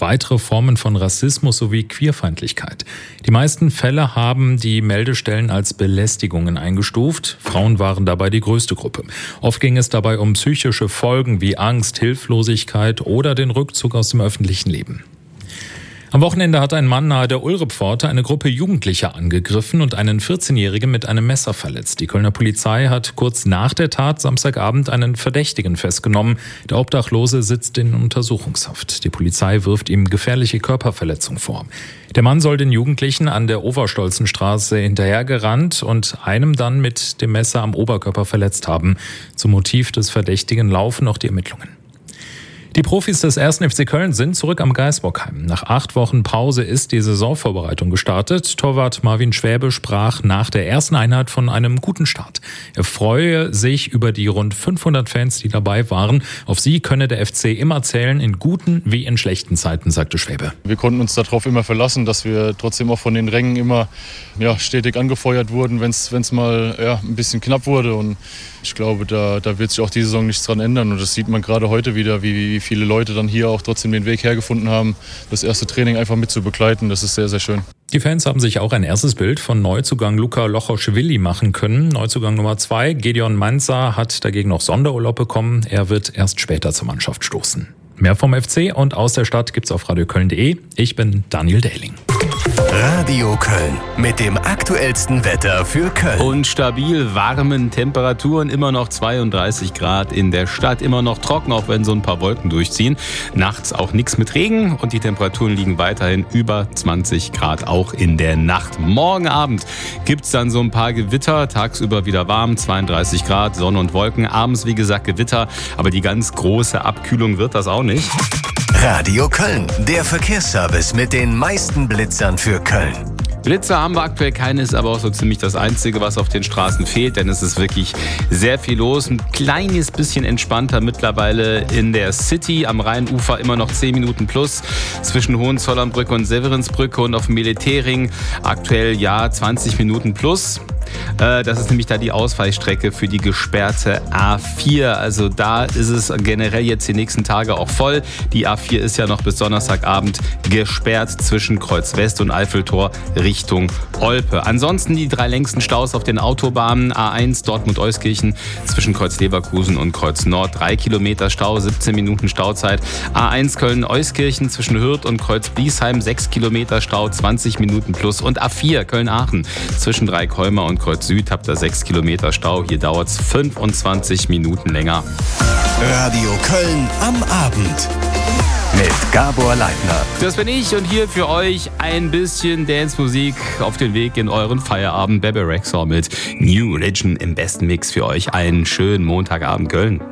weitere Formen von Rassismus sowie Queerfeindlichkeit. Die meisten Fälle haben die Meldestellen als Belästigungen eingestuft. Frauen waren dabei die größte Gruppe. Oft ging es dabei um psychische Folgen wie Angst, Hilflosigkeit oder den Rückzug aus dem öffentlichen Leben. Am Wochenende hat ein Mann nahe der Ulre-Pforte eine Gruppe Jugendlicher angegriffen und einen 14-Jährigen mit einem Messer verletzt. Die Kölner Polizei hat kurz nach der Tat Samstagabend einen Verdächtigen festgenommen. Der Obdachlose sitzt in Untersuchungshaft. Die Polizei wirft ihm gefährliche Körperverletzung vor. Der Mann soll den Jugendlichen an der Overstolzenstraße hinterhergerannt und einem dann mit dem Messer am Oberkörper verletzt haben. Zum Motiv des Verdächtigen laufen noch die Ermittlungen. Die Profis des 1. FC Köln sind zurück am Gaisbockheim. Nach 8 Wochen Pause ist die Saisonvorbereitung gestartet. Torwart Marvin Schwäbe sprach nach der ersten Einheit von einem guten Start. Er freue sich über die rund 500 Fans, die dabei waren. Auf sie könne der FC immer zählen, in guten wie in schlechten Zeiten, sagte Schwäbe. Wir konnten uns darauf immer verlassen, dass wir trotzdem auch von den Rängen immer stetig angefeuert wurden, wenn es mal ein bisschen knapp wurde. Und ich glaube, da wird sich auch die Saison nichts dran ändern. Und das sieht man gerade heute wieder, wie viele Leute dann hier auch trotzdem den Weg hergefunden haben, das erste Training einfach mit zu begleiten. Das ist sehr, sehr schön. Die Fans haben sich auch ein erstes Bild von Neuzugang Luka Lochoschwili machen können. Neuzugang Nummer 2, Gedeon Manza, hat dagegen noch Sonderurlaub bekommen. Er wird erst später zur Mannschaft stoßen. Mehr vom FC und aus der Stadt gibt's auf radioköln.de. Ich bin Daniel Dehling. Radio Köln mit dem aktuellsten Wetter für Köln. Und stabil warmen Temperaturen, immer noch 32 Grad in der Stadt, immer noch trocken, auch wenn so ein paar Wolken durchziehen. Nachts auch nichts mit Regen und die Temperaturen liegen weiterhin über 20 Grad auch in der Nacht. Morgen Abend gibt's dann so ein paar Gewitter, tagsüber wieder warm, 32 Grad, Sonne und Wolken. Abends, wie gesagt, Gewitter, aber die ganz große Abkühlung wird das auch nicht. Radio Köln, der Verkehrsservice mit den meisten Blitzern für Köln. Blitzer haben wir aktuell keine, ist aber auch so ziemlich das Einzige, was auf den Straßen fehlt, denn es ist wirklich sehr viel los. Ein kleines bisschen entspannter mittlerweile in der City, am Rheinufer immer noch 10 Minuten plus zwischen Hohenzollernbrücke und Severinsbrücke und auf dem Militärring aktuell 20 Minuten plus. Das ist nämlich da die Ausweichstrecke für die gesperrte A4. Also da ist es generell jetzt die nächsten Tage auch voll. Die A4 ist ja noch bis Donnerstagabend gesperrt zwischen Kreuz West und Eiffeltor Richtung Olpe. Ansonsten die 3 längsten Staus auf den Autobahnen. A1 Dortmund-Euskirchen zwischen Kreuz Leverkusen und Kreuz Nord. 3 Kilometer Stau, 17 Minuten Stauzeit. A1 Köln-Euskirchen zwischen Hürth und Kreuz Biesheim. 6 Kilometer Stau, 20 Minuten plus. Und A4 Köln-Aachen zwischen Dreikolmer und Kreuz Süd habt ihr 6 Kilometer Stau. Hier dauert es 25 Minuten länger. Radio Köln am Abend mit Gabor Leitner. Das bin ich und hier für euch ein bisschen Dance-Musik auf den Weg in euren Feierabend. Bebe Rexha mit New Religion im besten Mix für euch. Einen schönen Montagabend Köln.